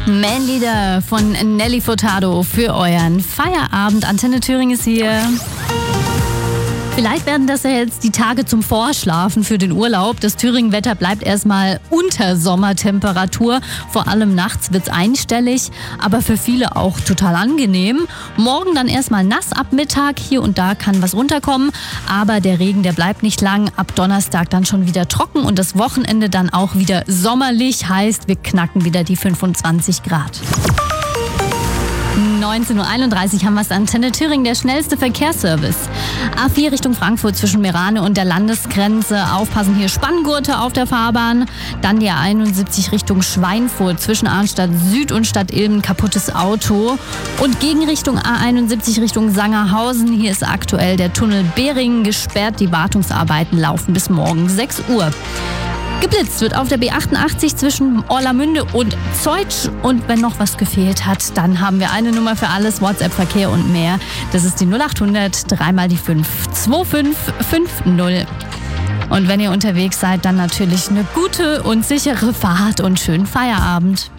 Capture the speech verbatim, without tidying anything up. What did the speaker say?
Man-Lieder von Nelly Furtado für euren Feierabend. Antenne Thüringen ist hier. Vielleicht werden das ja jetzt die Tage zum Vorschlafen für den Urlaub. Das Thüringen-Wetter bleibt erstmal unter Sommertemperatur. Vor allem nachts wird's einstellig, aber für viele auch total angenehm. Morgen dann erstmal nass ab Mittag. Hier und da kann was runterkommen, aber der Regen, der bleibt nicht lang. Ab Donnerstag dann schon wieder trocken und das Wochenende dann auch wieder sommerlich. Heißt, wir knacken wieder die fünfundzwanzig Grad. neunzehn Uhr einunddreißig haben wir es. Antenne Thüringen, der schnellste Verkehrsservice. A vier Richtung Frankfurt zwischen Merane und der Landesgrenze. Aufpassen, hier Spanngurte auf der Fahrbahn. Dann die A einundsiebzig Richtung Schweinfurt zwischen Arnstadt Süd und Stadt Ilmen. Kaputtes Auto. Und Gegenrichtung A einundsiebzig Richtung Sangerhausen. Hier ist aktuell der Tunnel Behringen gesperrt. Die Wartungsarbeiten laufen bis morgen sechs Uhr. Geblitzt wird auf der B achtundachtzig zwischen Orlamünde und Zeutsch. Und wenn noch was gefehlt hat, dann haben wir eine Nummer für alles, WhatsApp-Verkehr und mehr. Das ist die null achthundert, dreimal die fünf, zwei fünf fünf null. Und wenn ihr unterwegs seid, dann natürlich eine gute und sichere Fahrt und schönen Feierabend.